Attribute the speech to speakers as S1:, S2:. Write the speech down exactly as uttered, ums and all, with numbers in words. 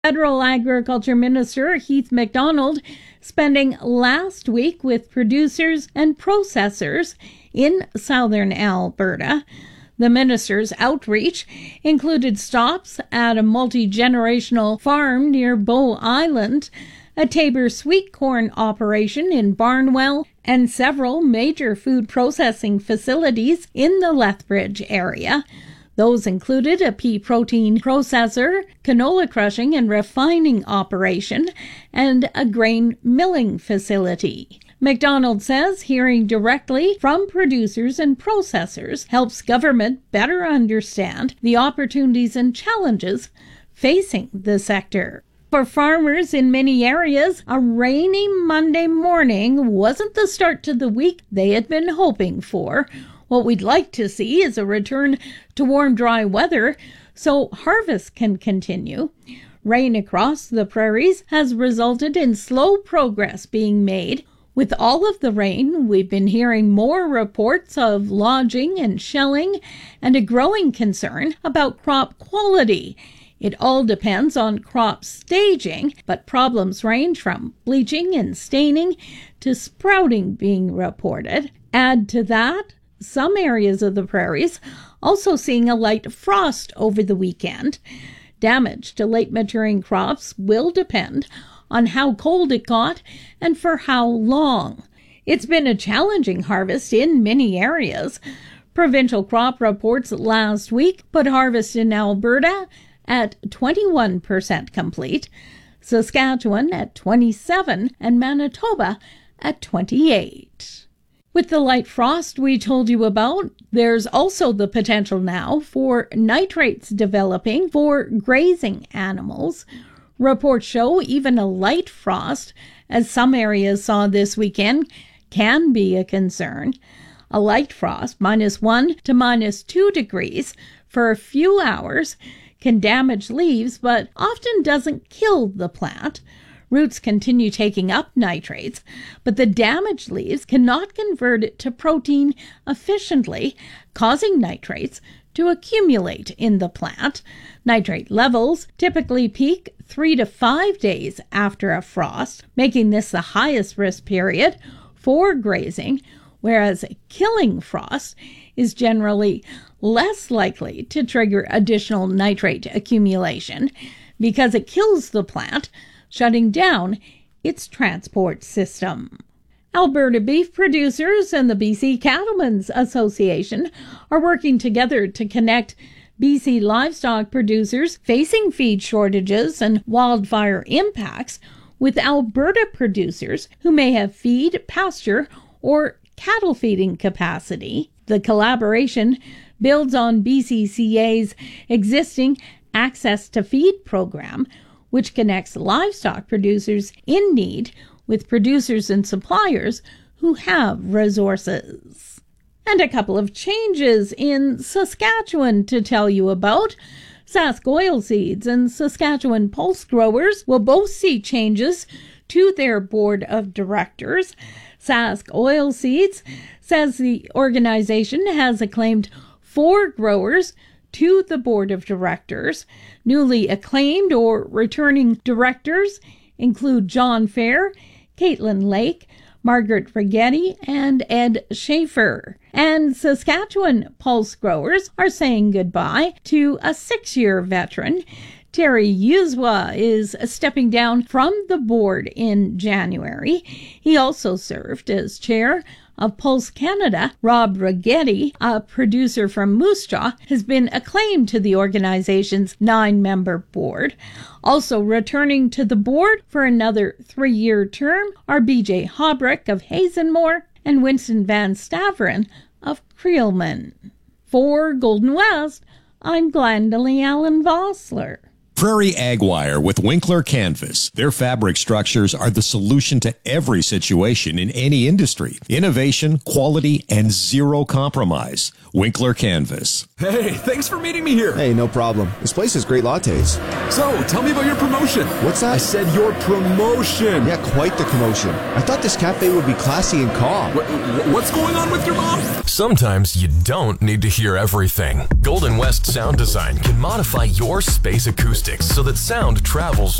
S1: Federal Agriculture Minister Heath MacDonald spending last week with producers and processors in southern Alberta. The minister's outreach included stops at a multi-generational farm near Bow Island, a Tabor sweet corn operation in Barnwell, and several major food processing facilities in the Lethbridge area. Those included a pea protein processor, canola crushing and refining operation, and a grain milling facility. MacDonald says hearing directly from producers and processors helps government better understand the opportunities and challenges facing the sector. For farmers in many areas, a rainy Monday morning wasn't the start to the week they had been hoping for. What we'd like to see is a return to warm, dry weather so harvest can continue. Rain across the prairies has resulted in slow progress being made. With all of the rain, we've been hearing more reports of lodging and shelling and a growing concern about crop quality. It all depends on crop staging, but problems range from bleaching and staining to sprouting being reported. Add to that, some areas of the prairies also seeing a light frost over the weekend. Damage to late maturing crops will depend on how cold it got and for how long. It's been a challenging harvest in many areas. Provincial crop reports last week put harvest in Alberta at twenty-one percent complete, Saskatchewan at twenty-seven, and Manitoba at twenty-eight. With the light frost we told you about, there's also the potential now for nitrates developing for grazing animals. Reports show even a light frost, as some areas saw this weekend, can be a concern. A light frost, minus one to minus two degrees for a few hours, can damage leaves but often doesn't kill the plant. Roots continue taking up nitrates, but the damaged leaves cannot convert it to protein efficiently, causing nitrates to accumulate in the plant. Nitrate levels typically peak three to five days after a frost, making this the highest risk period for grazing, whereas a killing frost is generally less likely to trigger additional nitrate accumulation because it kills the plant, shutting down its transport system. Alberta beef producers and the B C Cattlemen's Association are working together to connect B C livestock producers facing feed shortages and wildfire impacts with Alberta producers who may have feed, pasture, or cattle feeding capacity. The collaboration builds on B C C A's existing Access to Feed program, which connects livestock producers in need with producers and suppliers who have resources. And a couple of changes in Saskatchewan to tell you about. Sask Oilseeds and Saskatchewan Pulse Growers will both see changes to their board of directors. Sask Oilseeds says the organization has acclaimed four growers to the board of directors. Newly acclaimed or returning directors include John Fair, Caitlin Lake, Margaret Rigetti, and Ed Schaefer. And Saskatchewan Pulse Growers are saying goodbye to a six-year veteran. Terry Yuzwa is stepping down from the board in January. He also served as chair of Pulse Canada. Rob Rigetti, a producer from Moose Jaw, has been acclaimed to the organization's nine-member board. Also returning to the board for another three-year term are B J Hobrick of Hazenmore and Winston Van Staveren of Creelman. For Golden West, I'm Glendalee Allen Vossler.
S2: Prairie Ag Wire with Winkler Canvas. Their fabric structures are the solution to every situation in any industry. Innovation, quality, and zero compromise. Winkler Canvas.
S3: Hey, thanks for meeting me here.
S4: Hey, no problem. This place has great lattes.
S3: So, tell me about your promotion.
S4: What's that?
S3: I said your promotion.
S4: Yeah, quite the commotion. I thought this cafe would be classy and calm.
S3: What, what's going on with your mom?
S5: Sometimes you don't need to hear everything. Golden West Sound Design can modify your space acoustics acoustics so that sound travels